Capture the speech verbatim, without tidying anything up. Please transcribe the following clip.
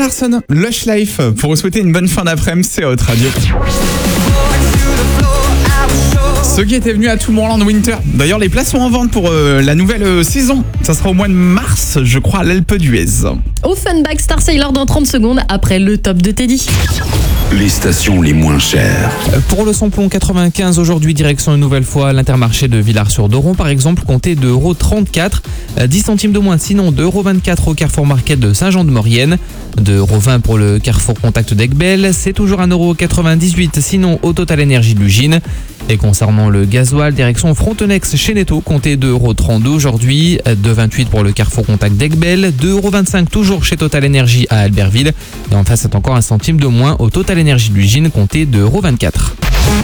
Larson, Lush Life, pour vous souhaiter une bonne fin d'après-midi, c'est Hot Radio. Ceux qui étaient venus à Tomorrowland Winter, d'ailleurs les places sont en vente pour euh, la nouvelle euh, saison. Ça sera au mois de mars, je crois, à l'Alpe d'Huez. Offenbach Star Sailor dans trente secondes après le top de Teddy. Les stations les moins chères. Pour le samplon quatre-vingt-quinze, aujourd'hui, direction une nouvelle fois l'Intermarché de Villars-sur-Doron, par exemple, comptez deux euros trente-quatre, dix centimes de moins, sinon deux euros vingt-quatre au Carrefour Market de Saint-Jean-de-Maurienne, deux euros vingt pour le Carrefour Contact d'Aiguebelle, c'est toujours un euro quatre-vingt-dix-huit, sinon au Total Énergie de l'Ugine. Et concernant le gasoil, direction Frontenex chez Netto, comptez deux euros trente-deux aujourd'hui, deux euros vingt-huit pour le Carrefour Contact d'Aiguebelle, deux euros vingt-cinq toujours chez Total Énergie à Albertville. Et en face, c'est encore un centime de moins au Total Énergie de l'Ugine, comptez deux euros vingt-quatre.